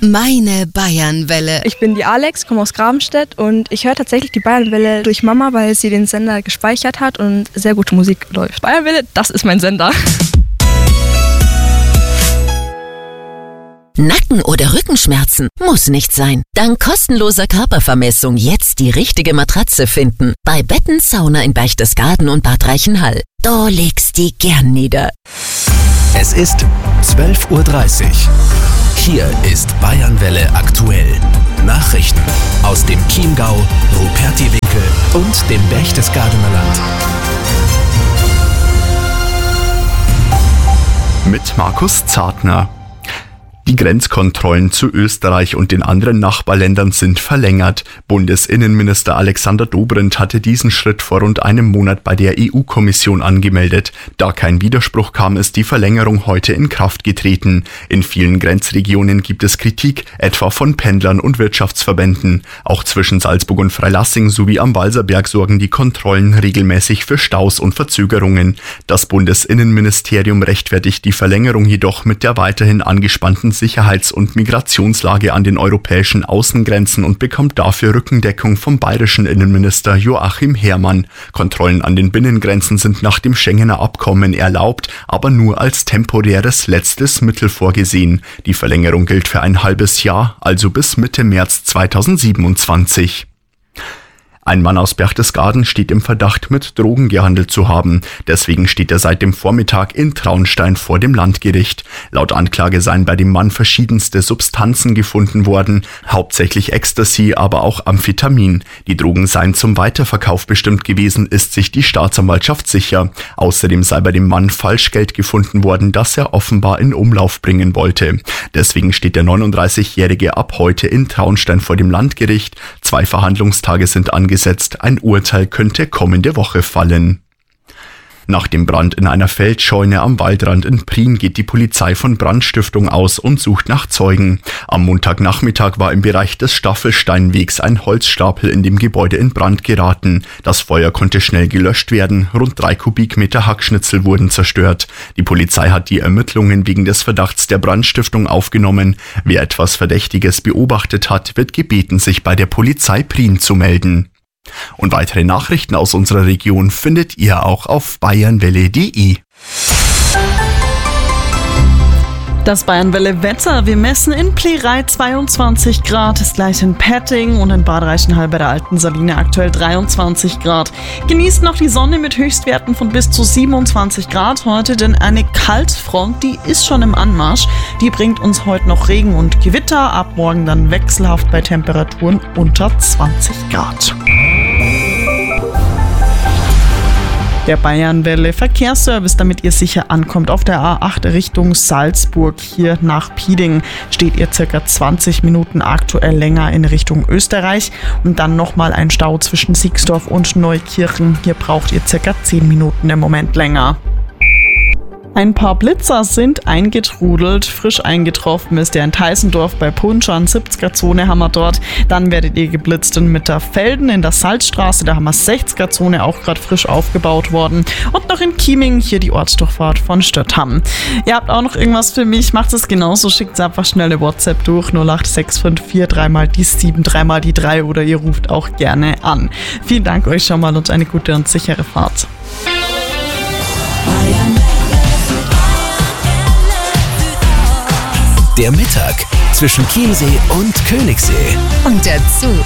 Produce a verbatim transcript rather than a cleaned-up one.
Meine Bayernwelle. Ich bin die Alex, komme aus Grabenstedt und ich höre tatsächlich die Bayernwelle durch Mama, weil sie den Sender gespeichert hat und sehr gute Musik läuft. Bayernwelle, das ist mein Sender. Nacken- oder Rückenschmerzen? Muss nicht sein. Dank kostenloser Körpervermessung jetzt die richtige Matratze finden. Bei Betten Sauna in Berchtesgaden und Bad Reichenhall. Da legst die gern nieder. Es ist zwölf Uhr dreißig. Hier ist Bayernwelle aktuell. Nachrichten aus dem Chiemgau, Rupertiwinkel und dem Berchtesgadener Land. Mit Markus Zartner. Die Grenzkontrollen zu Österreich und den anderen Nachbarländern sind verlängert. Bundesinnenminister Alexander Dobrindt hatte diesen Schritt vor rund einem Monat bei der E U-Kommission angemeldet. Da kein Widerspruch kam, ist die Verlängerung heute in Kraft getreten. In vielen Grenzregionen gibt es Kritik, etwa von Pendlern und Wirtschaftsverbänden. Auch zwischen Salzburg und Freilassing sowie am Walserberg sorgen die Kontrollen regelmäßig für Staus und Verzögerungen. Das Bundesinnenministerium rechtfertigt die Verlängerung jedoch mit der weiterhin angespannten Sicherheits- und Migrationslage an den europäischen Außengrenzen und bekommt dafür Rückendeckung vom bayerischen Innenminister Joachim Herrmann. Kontrollen an den Binnengrenzen sind nach dem Schengener Abkommen erlaubt, aber nur als temporäres letztes Mittel vorgesehen. Die Verlängerung gilt für ein halbes Jahr, also bis Mitte März zweitausendsiebenundzwanzig. Ein Mann aus Berchtesgaden steht im Verdacht, mit Drogen gehandelt zu haben. Deswegen steht er seit dem Vormittag in Traunstein vor dem Landgericht. Laut Anklage seien bei dem Mann verschiedenste Substanzen gefunden worden, hauptsächlich Ecstasy, aber auch Amphetamin. Die Drogen seien zum Weiterverkauf bestimmt gewesen, ist sich die Staatsanwaltschaft sicher. Außerdem sei bei dem Mann Falschgeld gefunden worden, das er offenbar in Umlauf bringen wollte. Deswegen steht der neununddreißigjährige ab heute in Traunstein vor dem Landgericht. Zwei Verhandlungstage sind angesetzt. Ein Urteil könnte kommende Woche fallen. Nach dem Brand in einer Feldscheune am Waldrand in Prien geht die Polizei von Brandstiftung aus und sucht nach Zeugen. Am Montagnachmittag war im Bereich des Staffelsteinwegs ein Holzstapel in dem Gebäude in Brand geraten. Das Feuer konnte schnell gelöscht werden. Rund drei Kubikmeter Hackschnitzel wurden zerstört. Die Polizei hat die Ermittlungen wegen des Verdachts der Brandstiftung aufgenommen. Wer etwas Verdächtiges beobachtet hat, wird gebeten, sich bei der Polizei Prien zu melden. Und weitere Nachrichten aus unserer Region findet ihr auch auf bayernwelle punkt de. Das Bayernwelle-Wetter. Wir messen in Plerei zweiundzwanzig Grad, ist gleich in Petting und in Bad Reichenhall bei der Alten Saline aktuell dreiundzwanzig Grad. Genießt noch die Sonne mit Höchstwerten von bis zu siebenundzwanzig Grad heute, denn eine Kaltfront, die ist schon im Anmarsch. Die bringt uns heute noch Regen und Gewitter, ab morgen dann wechselhaft bei Temperaturen unter zwanzig Grad. Der Bayernwelle Verkehrsservice, damit ihr sicher ankommt. Auf der A acht Richtung Salzburg hier nach Pieding steht ihr circa zwanzig Minuten aktuell länger in Richtung Österreich und dann nochmal ein Stau zwischen Siegsdorf und Neukirchen. Hier braucht ihr circa zehn Minuten im Moment länger. Ein paar Blitzer sind eingetrudelt. Frisch eingetroffen ist der in Teisendorf bei Punschan, siebziger Zone haben wir dort. Dann werdet ihr geblitzt in Mitterfelden in der Salzstraße, da haben wir sechziger Zone auch gerade frisch aufgebaut worden. Und noch in Chieming, hier die Ortsdurchfahrt von Stötham. Ihr habt auch noch irgendwas für mich, macht es genauso, schickt einfach schnell eine WhatsApp durch null acht sechs fünf vier drei mal die sieben, drei mal die drei oder ihr ruft auch gerne an. Vielen Dank euch schon mal und eine gute und sichere Fahrt. Der Mittag zwischen Chiemsee und Königssee. Und dazu